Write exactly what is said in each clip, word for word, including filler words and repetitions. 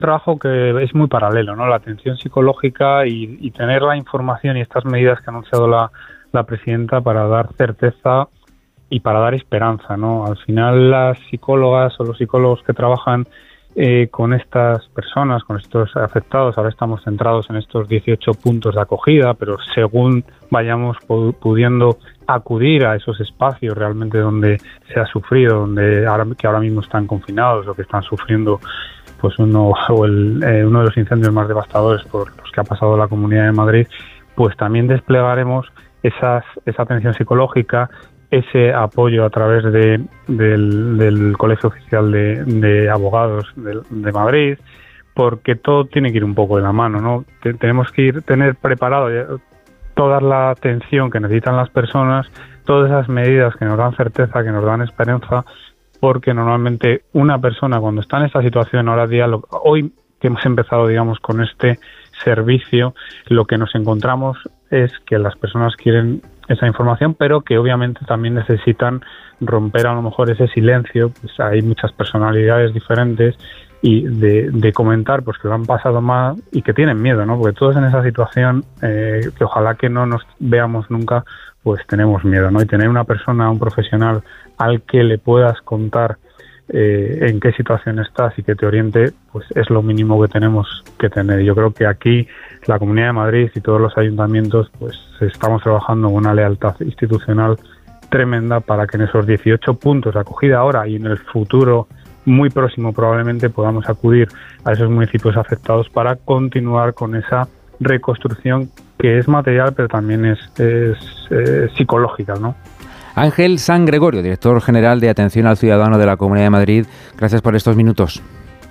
trabajo que es muy paralelo, ¿no? La atención psicológica y, y tener la información y estas medidas que ha anunciado la, la presidenta para dar certeza y para dar esperanza, ¿no? Al final las psicólogas o los psicólogos que trabajan eh, con estas personas, con estos afectados, ahora estamos centrados en estos dieciocho puntos de acogida, pero según vayamos pudiendo acudir a esos espacios realmente donde se ha sufrido, donde ahora, que ahora mismo están confinados o que están sufriendo pues uno o el, eh, uno de los incendios más devastadores por los que ha pasado la Comunidad de Madrid, pues también desplegaremos esas, esa atención psicológica, ese apoyo a través de, del, del Colegio Oficial de, de Abogados de, de Madrid, porque todo tiene que ir un poco de la mano, ¿no? T- tenemos que ir tener preparado toda la atención que necesitan las personas, todas esas medidas que nos dan certeza, que nos dan esperanza, porque normalmente una persona cuando está en esta situación ahora día, lo, hoy que hemos empezado, digamos, con este servicio, lo que nos encontramos es que las personas quieren esa información, pero que obviamente también necesitan romper a lo mejor ese silencio, pues hay muchas personalidades diferentes y de, de comentar pues que lo han pasado mal y que tienen miedo, ¿no? Porque todos en esa situación, eh, que ojalá que no nos veamos nunca, pues tenemos miedo, ¿no? Y tener una persona, un profesional al que le puedas contar eh, en qué situación estás y que te oriente, pues es lo mínimo que tenemos que tener. Yo creo que aquí la Comunidad de Madrid y todos los ayuntamientos pues estamos trabajando con una lealtad institucional tremenda para que en esos dieciocho puntos de acogida ahora y en el futuro muy próximo probablemente podamos acudir a esos municipios afectados para continuar con esa reconstrucción que es material pero también es, es eh, psicológica, ¿no? Ángel San Gregorio, director general de Atención al Ciudadano de la Comunidad de Madrid, gracias por estos minutos.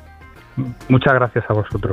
Muchas gracias a vosotros.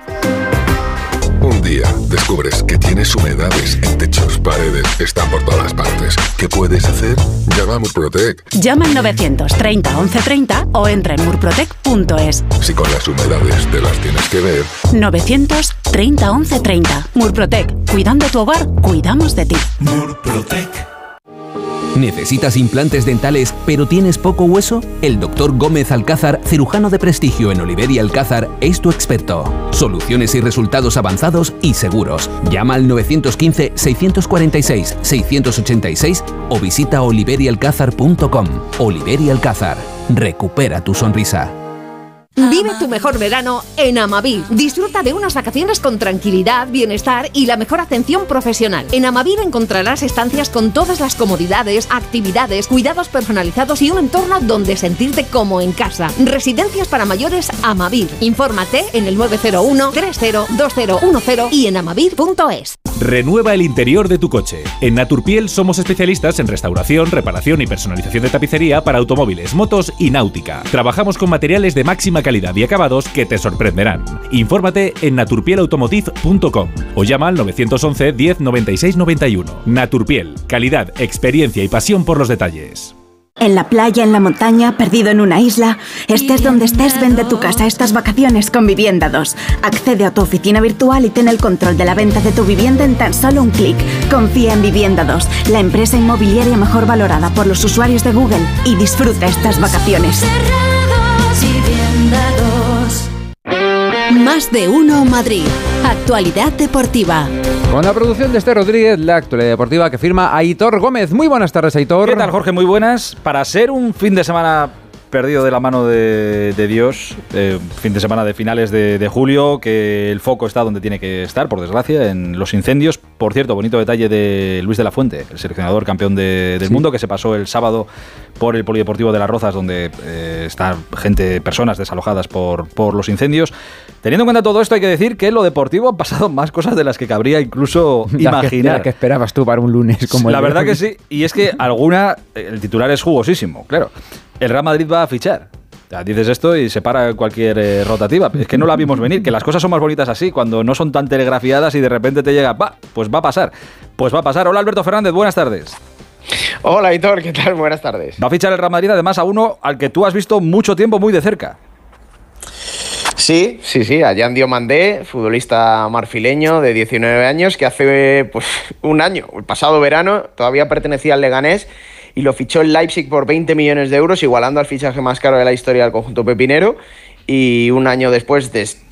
Un día descubres que tienes humedades en techos, paredes, están por todas partes. ¿Qué puedes hacer? Llama a Murprotec. Llama al novecientos treinta once treinta o entra en murprotec punto es. Si con las humedades te las tienes que ver. novecientos treinta once treinta. Murprotec. Cuidando tu hogar, cuidamos de ti. Murprotec. ¿Necesitas implantes dentales pero tienes poco hueso? El doctor Gómez Alcázar, cirujano de prestigio en Oliver y Alcázar, es tu experto. Soluciones y resultados avanzados y seguros. Llama al nueve uno cinco, seis cuatro seis, seis ocho seis o visita oliver y alcázar punto com. Oliver y Alcázar. Recupera tu sonrisa. Vive tu mejor verano en Amavir. Disfruta de unas vacaciones con tranquilidad, bienestar y la mejor atención profesional. En Amavir encontrarás estancias con todas las comodidades, actividades, cuidados personalizados y un entorno donde sentirte como en casa. Residencias para mayores Amavir. Infórmate en el nueve cero uno, tres cero, dos cero uno cero y en amavir punto es. Renueva el interior de tu coche. En Naturpiel somos especialistas en restauración, reparación y personalización de tapicería para automóviles, motos y náutica. Trabajamos con materiales de máxima calidad y acabados que te sorprenderán. Infórmate en naturpiel automotive punto com o llama al nueve once, diez, noventa y seis, noventa y uno. Naturpiel, calidad, experiencia y pasión por los detalles. En la playa, en la montaña, perdido en una isla, estés donde estés, vende tu casa estas vacaciones con Vivienda dos. Accede a tu oficina virtual y ten el control de la venta de tu vivienda en tan solo un clic. Confía en Vivienda dos, la empresa inmobiliaria mejor valorada por los usuarios de Google, y disfruta estas vacaciones. Más de uno Madrid. Actualidad deportiva. Con la producción de Esther Rodríguez, la actualidad deportiva que firma Aitor Gómez. Muy buenas tardes, Aitor. ¿Qué tal, Jorge? Muy buenas. Para ser un fin de semana perdido de la mano de, de Dios, eh, fin de semana de finales de, de julio, que el foco está donde tiene que estar, por desgracia, en los incendios. Por cierto, bonito detalle de Luis de la Fuente, el seleccionador campeón de, del sí. mundo, que se pasó el sábado por el Polideportivo de Las Rozas, donde eh, están gente, personas desalojadas por, por los incendios. Teniendo en cuenta todo esto, hay que decir que en lo deportivo han pasado más cosas de las que cabría incluso la imaginar. Que, la que esperabas tú para un lunes como La el verdad hoy. que sí, y es que alguna, el titular es jugosísimo, claro. El Real Madrid va a fichar. Ya dices esto y se para cualquier eh, rotativa. Es que no la vimos venir, que las cosas son más bonitas así, cuando no son tan telegrafiadas y de repente te llega, va, pues va a pasar. Pues va a pasar. Hola, Alberto Fernández, buenas tardes. Hola, Aitor, ¿qué tal? Buenas tardes. Va a fichar el Real Madrid, además, a uno al que tú has visto mucho tiempo muy de cerca. Sí, sí, sí, a Jan Diomandé, futbolista marfileño de diecinueve años, que hace pues un año, el pasado verano, todavía pertenecía al Leganés y lo fichó el Leipzig por veinte millones de euros, igualando al fichaje más caro de la historia del conjunto pepinero. y un año después de